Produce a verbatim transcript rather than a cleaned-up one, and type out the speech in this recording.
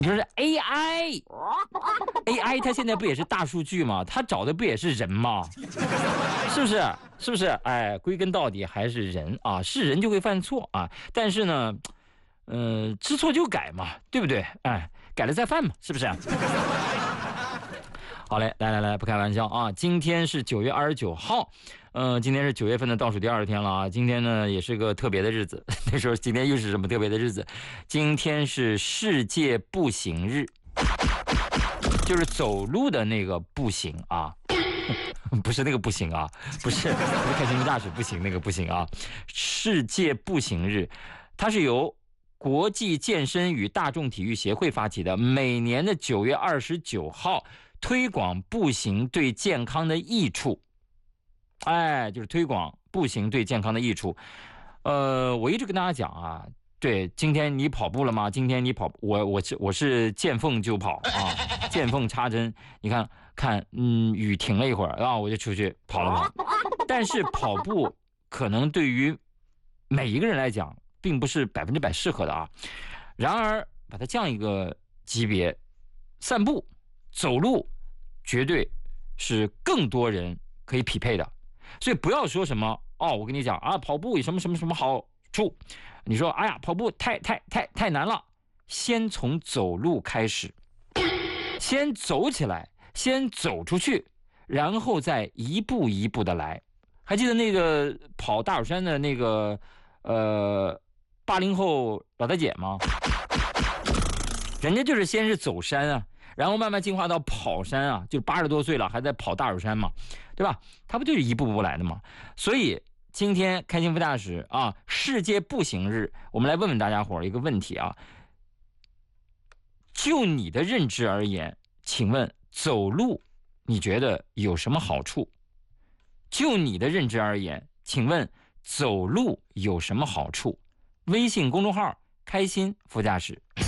你说是 A I，A I 它现在不也是大数据吗？它找的不也是人吗？是不是？是不是？哎，归根到底还是人啊，是人就会犯错啊。但是呢，呃，知错就改嘛，对不对？哎，改了再犯嘛，是不是？好嘞，来来来，不开玩笑啊！今天是九月二十九号，呃，今天是九月份的倒数第二天了啊！今天呢也是个特别的日子，那时候今天又是什么特别的日子？今天是世界步行日，就是走路的那个步行啊，不是那个步行啊，不是不是开心大使步行那个步行啊，世界步行日，它是由国际健身与大众体育协会发起的，每年的九月二十九号。推广步行对健康的益处，哎，就是推广步行对健康的益处。呃，我一直跟大家讲啊，对，今天你跑步了吗？今天你跑，我我是我是见缝就跑啊，见缝插针。你看看，嗯，雨停了一会儿啊，我就出去跑了跑。但是跑步可能对于每一个人来讲，并不是百分之百适合的啊。然而，把它降一个级别，散步。走路绝对是更多人可以匹配的，所以不要说什么哦，我跟你讲啊，跑步有什么什么什么好处，你说哎呀，跑步太太太太难了，先从走路开始，先走起来，先走出去，然后再一步一步的来。还记得那个跑大屿山的那个呃八零后老大姐吗？人家就是先是走山啊，然后慢慢进化到跑山啊，就八十多岁了还在跑大屿山嘛，对吧？他不就是一步步来的嘛？所以今天开心副大使啊，世界步行日，我们来问问大家伙一个问题啊，就你的认知而言，请问走路你觉得有什么好处？就你的认知而言，请问走路有什么好处？微信公众号开心副驾驶。